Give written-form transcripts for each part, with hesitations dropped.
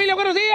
familia! ¡Buenos días!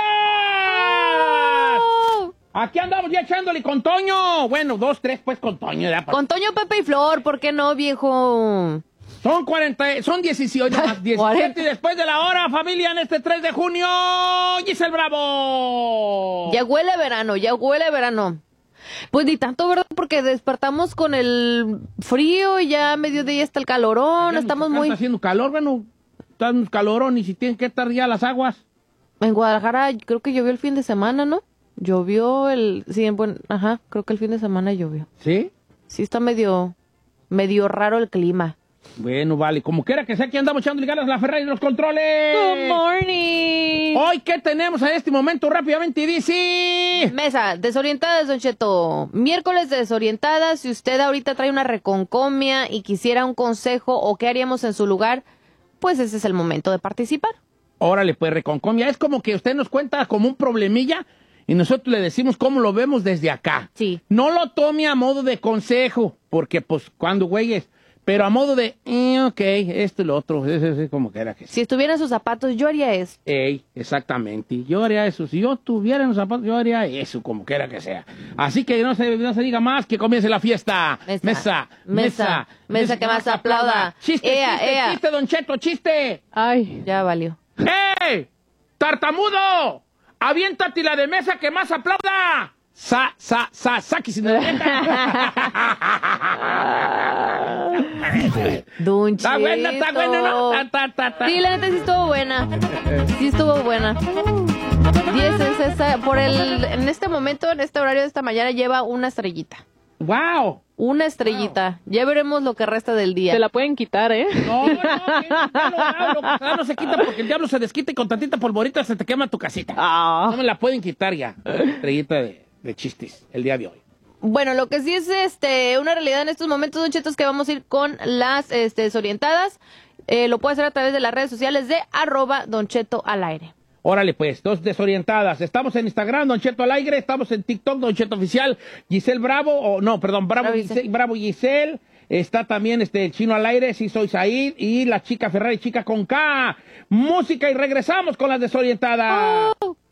Aquí andamos ya echándole con Toño. Bueno, 2, 3, pues con Toño. Ya, Con Toño, Pepe y Flor, ¿por qué no, viejo? Son 18, más 17 y después de la hora, familia, en este 3 de junio, Giselle Bravo. Ya huele verano, ya huele verano. Pues ni tanto, ¿verdad? Porque despertamos con el frío y ya a mediodía está el calorón, Allá estamos está muy... haciendo calor, bueno, está un calorón y si tienen que estar ya las aguas. En Guadalajara creo que llovió el fin de semana, ¿no? Llovió sí, bueno, ajá, creo que el fin de semana llovió. ¿Sí? Sí, está medio raro el clima. Bueno, vale, como quiera que sea, aquí andamos echando ganas la Ferrari en los controles. Good morning. Hoy, ¿qué tenemos en este momento? Rápidamente, dice... Mesa, desorientadas, Don Cheto. Miércoles de desorientadas. Si usted ahorita trae una reconcomia y quisiera un consejo o qué haríamos en su lugar, pues ese es el momento de participar. Órale, pues, reconcomia. Es como que usted nos cuenta como un problemilla y nosotros le decimos cómo lo vemos desde acá. Sí. No lo tome a modo de consejo, porque, pues, cuando güeyes... Pero a modo de, ok, esto y lo otro, es como que era que sí. Si estuviera en sus zapatos, yo haría eso. Exactamente, yo haría eso. Si yo tuviera en los zapatos, yo haría eso, como quiera que sea. Así que no se diga más, que comience la fiesta. Mesa, que más aplauda. Chiste, Ea, chiste, ea. chiste, Don Cheto, chiste. Ay, ya valió. ¡Hey! ¡Tartamudo! ¡Aviéntate la de mesa que más aplauda! Saki sin Don Está buena, ¿no? Sí, la neta sí estuvo buena. Sí estuvo buena. 10 es esa. En este momento, en este horario de esta mañana, lleva una estrellita. ¡Wow! Una estrellita. Ya veremos lo que resta del día. Se la pueden quitar, ¿eh? No, no se quita porque el diablo se desquita y con tantita polvorita se te quema tu casita. No me la pueden quitar ya. Estrellita de chistes el día de hoy. Bueno, lo que sí es una realidad en estos momentos, Don Cheto, es que vamos a ir con las desorientadas. Lo puede hacer a través de las redes sociales de @DonChetoAlAire. Órale, pues, 2 desorientadas. Estamos en Instagram, Don Cheto al aire. Estamos en TikTok, Don Cheto Oficial. Giselle Bravo, Bravo Giselle. Está también el Chino al aire, sí soy Said. Y la chica Ferrari, chica con K. Música y regresamos con las desorientadas. Oh.